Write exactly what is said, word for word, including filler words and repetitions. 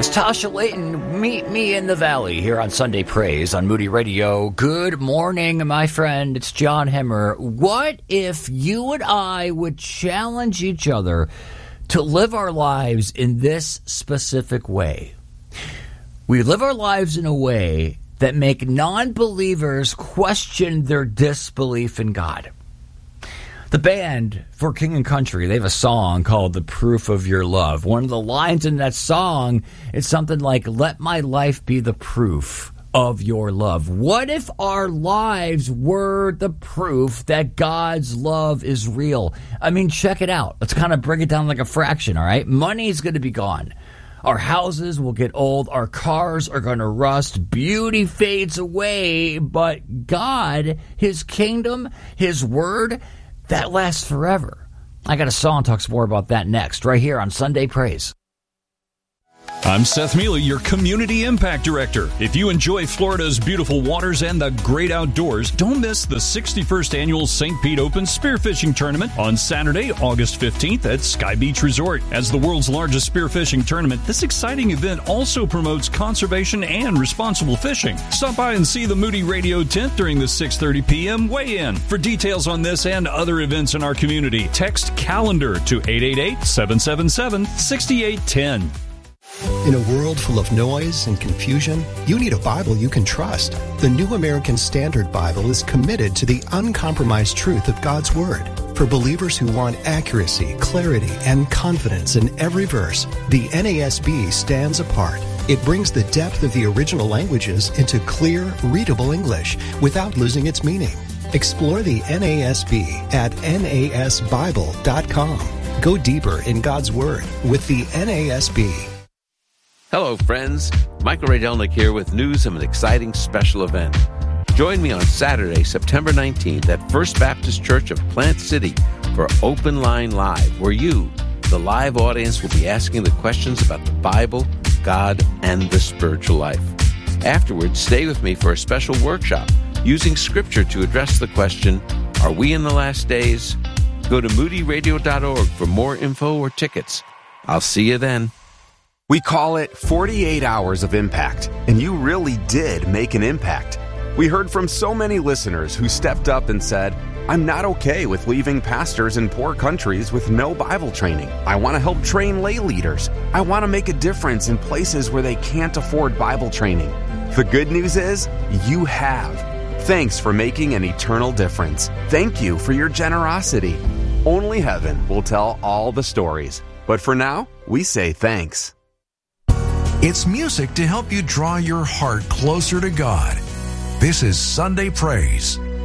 It's Tasha Layton. Meet me in the valley here on Sunday Praise on Moody Radio. Good morning, my friend. It's John Hemmer. What if you and I would challenge each other to live our lives in this specific way? We live our lives in a way that make non-believers question their disbelief in God. The band For King and Country, they have a song called The Proof of Your Love. One of the lines in that song is something like, let my life be the proof of your love. What if our lives were the proof that God's love is real? I mean, check it out. Let's kind of break it down like a fraction, all right? Money's going to be gone. Our houses will get old. Our cars are going to rust. Beauty fades away. But God, His kingdom, His word, that lasts forever. I got a song that talks more about that next, right here on Sunday Praise. I'm Seth Mealy, your Community Impact Director. If you enjoy Florida's beautiful waters and the great outdoors, don't miss the sixty-first Annual Saint Pete Open Spearfishing Tournament on Saturday, August fifteenth at Sky Beach Resort. As the world's largest spearfishing tournament, this exciting event also promotes conservation and responsible fishing. Stop by and see the Moody Radio tent during the six thirty p.m. weigh-in. For details on this and other events in our community, text CALENDAR to eight eight eight, seven seven seven, six eight one zero. In a world full of noise and confusion, you need a Bible you can trust. The New American Standard Bible is committed to the uncompromised truth of God's Word. For believers who want accuracy, clarity, and confidence in every verse, the N A S B stands apart. It brings the depth of the original languages into clear, readable English without losing its meaning. Explore the N A S B at N A S Bible dot com. Go deeper in God's Word with the N A S B. Hello, friends. Michael Ray Delnick here with news of an exciting special event. Join me on Saturday, September nineteenth at First Baptist Church of Plant City for Open Line Live, where you, the live audience, will be asking the questions about the Bible, God, and the spiritual life. Afterwards, stay with me for a special workshop using Scripture to address the question, are we in the last days? Go to moody radio dot org for more info or tickets. I'll see you then. We call it forty-eight hours of impact, and you really did make an impact. We heard from so many listeners who stepped up and said, I'm not okay with leaving pastors in poor countries with no Bible training. I want to help train lay leaders. I want to make a difference in places where they can't afford Bible training. The good news is, you have. Thanks for making an eternal difference. Thank you for your generosity. Only heaven will tell all the stories. But for now, we say thanks. It's music to help you draw your heart closer to God. This is Sunday Praise